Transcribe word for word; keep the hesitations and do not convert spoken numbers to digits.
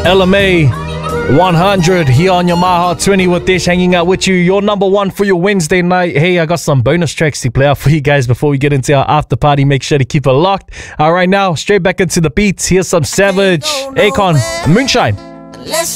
L M A one hundred here on your My Heart twenty with Dish, hanging out with you. Your number one for your Wednesday night. Hey, I got some bonus tracks to play out for you guys before we get into our after party. Make sure to keep it locked. All right, now straight back into the beats. Here's some Savage, Akon, Moonshine.